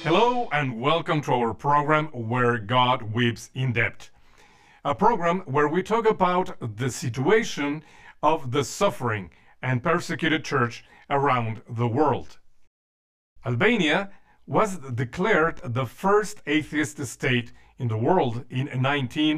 Hello and welcome to our program Where God Weeps in Depth, a program where we talk about the situation of the suffering and persecuted church around the world. Albania was declared the first atheist state in the world in 19